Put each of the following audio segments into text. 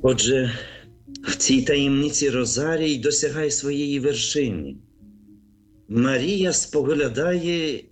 Отже, в цій таємниці Розарій досягає своєї вершини. Марія споглядає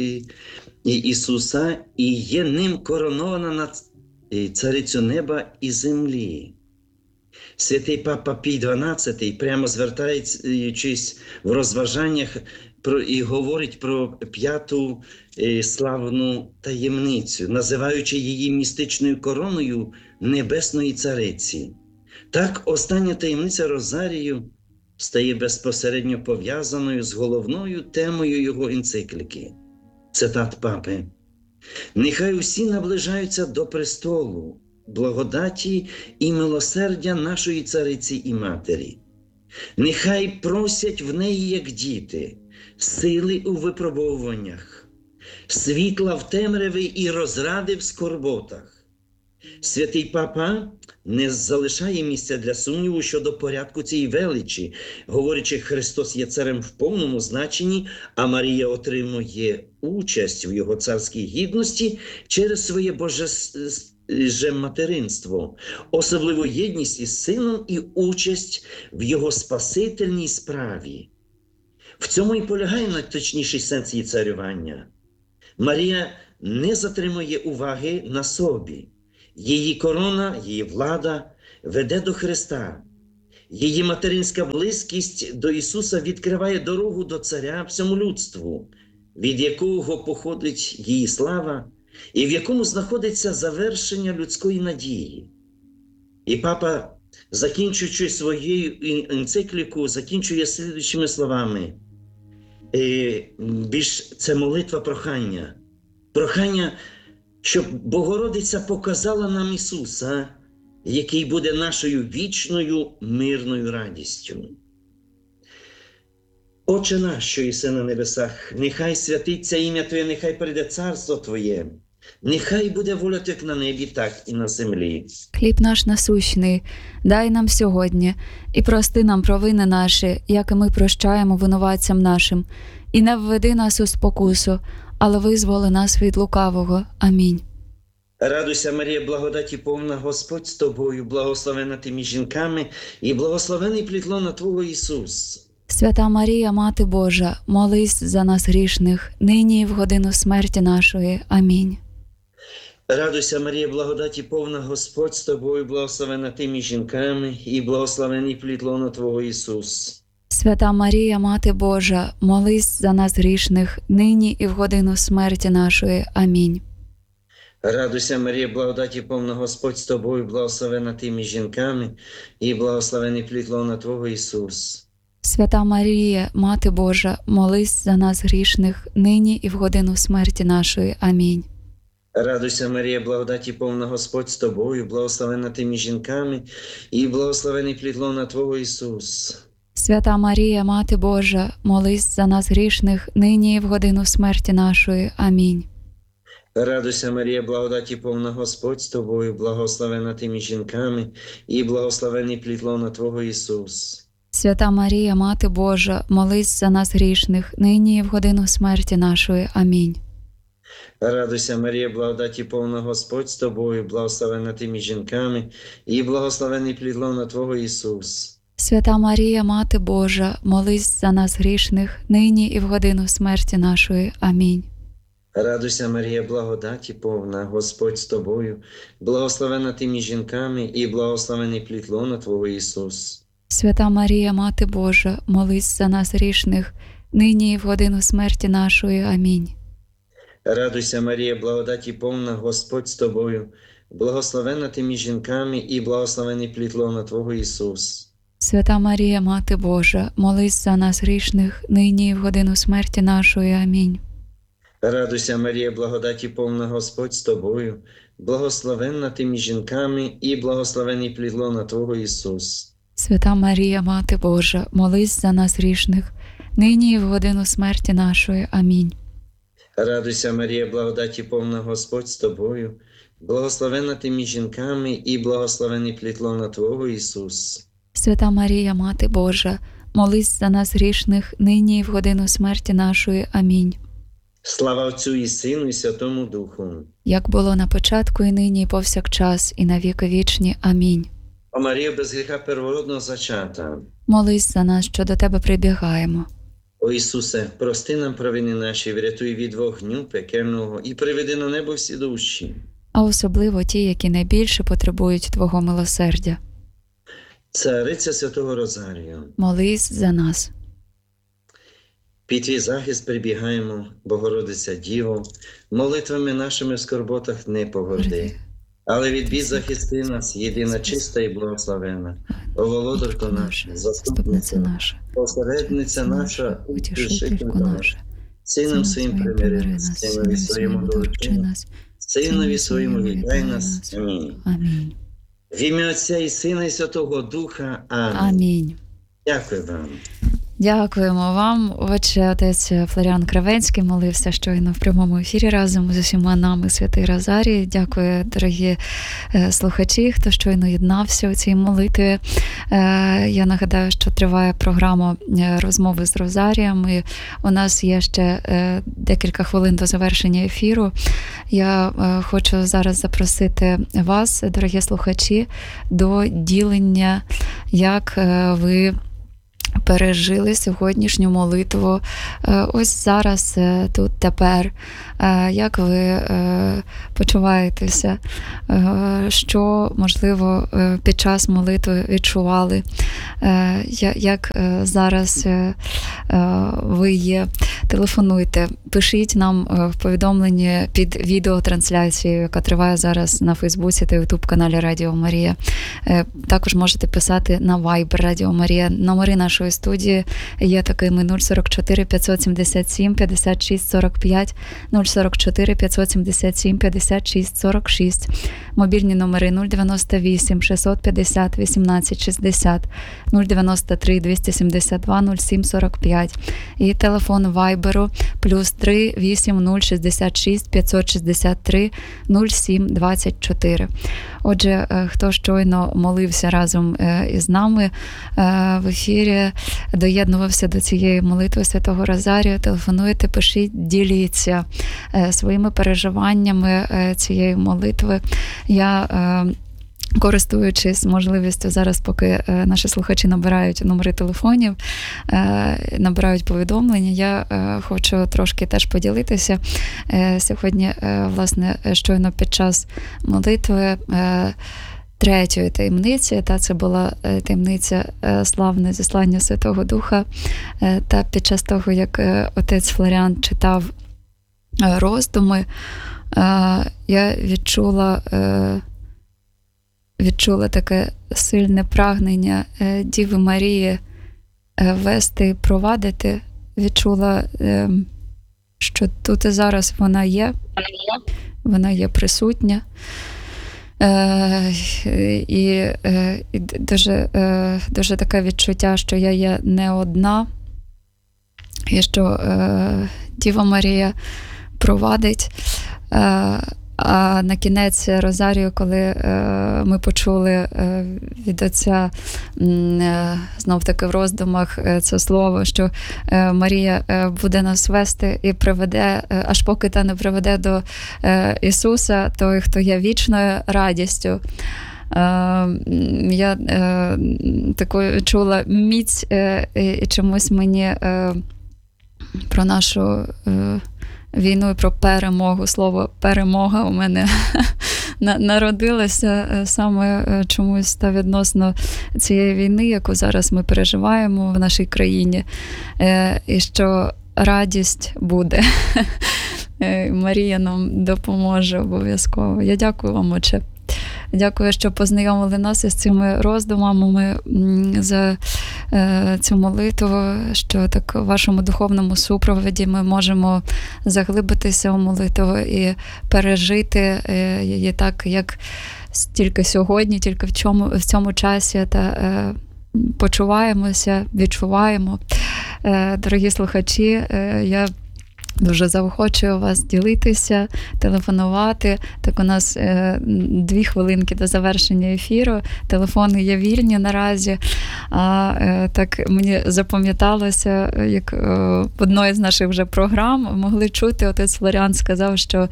Ісуса і є ним коронована на царицю неба і землі. Святий Папа Пій XII, прямо звертаючись в розважаннях і говорить про п'яту славну таємницю, називаючи її містичною короною Небесної Цариці. Так, остання таємниця Розарію стає безпосередньо пов'язаною з головною темою його енцикліки. Цитат Папи. «Нехай усі наближаються до престолу, благодаті і милосердя нашої Цариці і Матері. Нехай просять в неї, як діти, сили у випробовуваннях, світла в темряві і розради в скорботах». Святий Папа не залишає місця для сумніву щодо порядку цієї величі, говорячи, Христос є царем в повному значенні, а Марія отримує участь в його царській гідності через своє Боже материнство, особливу єдність із Сином і участь в його спасительній справі. В цьому і полягає найточніший сенс її царювання. Марія не затримує уваги на собі. Її корона, її влада веде до Христа. Її материнська близькість до Ісуса відкриває дорогу до царя всьому людству, від якого походить її слава і в якому знаходиться завершення людської надії. І Папа, закінчуючи свою енцикліку, закінчує слідуючими словами. Це молитва прохання. Прохання, щоб Богородиця показала нам Ісуса, який буде нашою вічною мирною радістю. Отче наш, що єси на небесах, нехай святиться ім'я Твоє, нехай прийде царство Твоє, нехай буде воля Твоя як на небі, так і на землі. Хліб наш насущний дай нам сьогодні, і прости нам провини наші, як і ми прощаємо винуватцям нашим. І не введи нас у спокусу, але визволи нас від лукавого. Амінь. Радуйся, Марія, благодаті повна, Господь з тобою, благословена ти між жінками, і благословений плід лона Твого Ісус. Свята Марія, Мати Божа, молись за нас грішних, нині і в годину смерті нашої. Амінь. Радуйся, Марія, благодаті повна, Господь з тобою, благословена ти між жінками, і благословений плід лона Твого Ісус. Свята Марія, Мати Божа, молись за нас грішних, нині і в годину смерті нашої. Амінь. Радуйся, Марія, благодаті повна, Господь з тобою, благословена ти між жінками, і благословений плід лона Твого Ісус. Свята Марія, Мати Божа, молись за нас грішних, нині і в годину смерті нашої. Амінь. Радуйся, Марія, благодаті повна, Господь з тобою, благословена ти між жінками, і благословений плід лона Твого Ісус. Свята Марія, Мати Божа, молись за нас грішних, нині і в годину смерті нашої. Амінь. Радуйся, Марія, благодаті повна, Господь з тобою, благословена ти між жінками, і благословений плід лона Твого Ісус. Свята Марія, Мати Божа, молись за нас грішних, нині і в годину смерті нашої. Амінь. Радуйся, Марія, благодаті повна, Господь з тобою, благословена ти між жінками, і благословений плід лона Твого Ісус. Свята Марія, Мати Божа, молись за нас грішних, нині і в годину смерті нашої. Амінь. Радуйся, Марія, благодаті повна, Господь з тобою, благословена ти між жінками, і благословений плід лона Твого Ісус. Свята Марія, Мати Божа, молись за нас грішних, нині і в годину смерті нашої. Амінь. Радуйся, Марія, благодаті повна, Господь з тобою, благословена ти між жінками, і благословений плід лона Твого Ісус. Свята Марія, Мати Божа, молись за нас грішних, нині і в годину смерті нашої. Амінь. Радуйся, Марія, благодаті повна, Господь з тобою, благословенна ти між жінками, і благословений плід лона Твого Ісус. Свята Марія, Мати Божа, молись за нас грішних, нині і в годину смерті нашої. Амінь. Радуйся, Марія, благодаті повна, Господь з тобою, благословенна ти між жінками, і благословений плід лона Твого Ісус. Свята Марія, Мати Божа, молись за нас грішних, нині і в годину смерті нашої. Амінь. Слава Отцю і Сину, і Святому Духу. Як було на початку, і нині, і повсякчас, і на віки вічні. Амінь. О Марія, без гріха первородного зачата. Молись за нас, що до тебе прибігаємо. О Ісусе, прости нам провини наші, врятуй від вогню пекельного і приведи на небо всі душі. А особливо ті, які найбільше потребують Твого милосердя. Цариця Святого Розарію, Молись за нас. під твій захист прибігаємо, Богородиця Діво, молитвами нашими в скорботах не погорди. Але від бід захисти нас, єдина чиста і благословена, о володарко наша, заступниця наша, посередниця наша, утішителька наша, Сином своїм примири нас, Синові своєму доручи нас, Синові своєму віддай нас. Амінь. Амінь. В ім'я Отця і Сина і Святого Духа. Амінь. Амінь. Дякую вам. Дякуємо вам. Отче, отець Флоріан Кравенський молився щойно в прямому ефірі разом з усіма нами Святий Розарій. Дякую, дорогі слухачі, хто щойно єднався у цій молитві. Я нагадаю, що триває програма розмови з Розарієм. І у нас є ще декілька хвилин до завершення ефіру. Я хочу зараз запросити вас, дорогі слухачі, до ділення, як ви пережили сьогоднішню молитву ось зараз, тут, тепер. Як ви почуваєтеся? Що, можливо, під час молитви відчували? Як зараз ви є? Телефонуйте, пишіть нам в повідомленні під відеотрансляцією, яка триває зараз на Фейсбуці та Ютуб-каналі Радіо Марія. Також можете писати на Viber Радіо Марія. Номери нашої студії є такими: 044 577 56 45, 044 577 56 46. Мобільні номери 098 650 18 60, 093 272 07 45. І телефон Вайберу +3 8066 563 07 24. Отже, хто щойно молився разом із нами в ефірі, доєднувався до цієї молитви Святого Розарію, телефонуйте, пишіть, діліться своїми переживаннями цієї молитви. Я, користуючись можливістю зараз, поки наші слухачі набирають номери телефонів, набирають повідомлення, я хочу трошки теж поділитися. Сьогодні, власне, щойно під час молитви третьої таємниці, це була таємниця славне зіслання Святого Духа, та під час того, як отець Флоріан читав роздуми, я відчула таке сильне прагнення Діви Марії вести і провадити. Відчула, що тут і зараз вона є присутня. І дуже таке відчуття, що я є не одна, і що Діва Марія провадить. А на кінець Розарію, коли ми почули від отця знов-таки в роздумах це слово, що Марія буде нас вести і приведе, аж поки та не приведе до Ісуса, той, хто є вічною радістю. Я таку чула міць, і чомусь мені про нашу війну і про перемогу. Слово «перемога» у мене народилося саме чомусь та відносно цієї війни, яку зараз ми переживаємо в нашій країні, і що радість буде. Марія нам допоможе обов'язково. Я дякую вам, Отче. Дякую, що познайомили нас із цими роздумами за цю молитву, що так в вашому духовному супроводі ми можемо заглибитися у молитву і пережити її так, як тільки сьогодні, тільки в цьому часі, та почуваємося, відчуваємо. Дорогі слухачі, я Дуже заохочую вас ділитися, телефонувати. Так у нас 2 хвилинки до завершення ефіру. Телефони є вільні наразі. Так мені запам'яталося, як в одної з наших вже програм могли чути, отець Флоріан сказав, що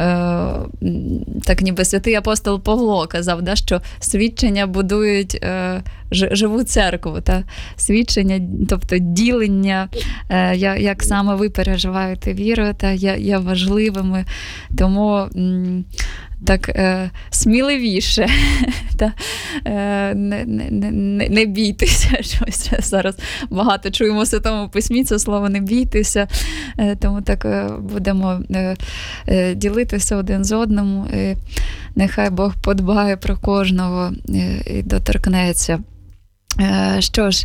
так ніби святий апостол Павло казав, да, що свідчення будують живу церкву. Та? Свідчення, тобто ділення, як саме ви переживаєте віру, та є важливими. Тому так сміливіше, та, не бійтеся. Щось зараз багато чуємо в Святому Письмі це слово «не бійтеся». Тому так будемо ділитися один з одним. Нехай Бог подбає про кожного і доторкнеться. Що ж,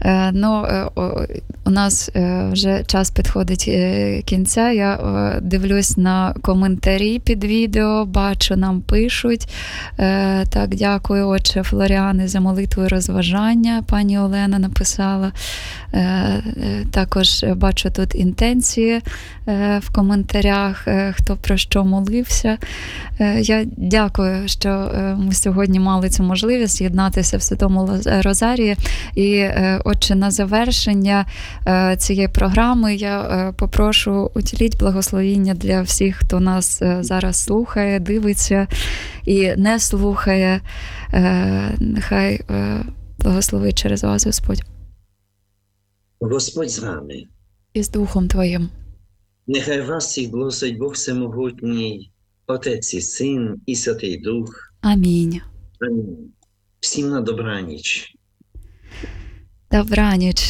у нас вже час підходить кінця. Я дивлюсь на коментарі під відео, бачу, нам пишуть. Так, дякую, отче Флоріане, за молитву і розважання. Пані Олена написала. Також бачу тут інтенції в коментарях, хто про що молився. Я дякую, що ми сьогодні мали цю можливість єднатися в Святому Розарії. І, отче, на завершення цієї програми я попрошу утіліть благословіння для всіх, хто нас зараз слухає, дивиться і не слухає. Нехай благословить через вас Господь. Господь з вами. І з Духом Твоїм. Нехай вас всіх благословить Бог Всемогутній, Отець і Син, і Святий Дух. Амінь. Амінь. Всім на добраніч. Добраніч.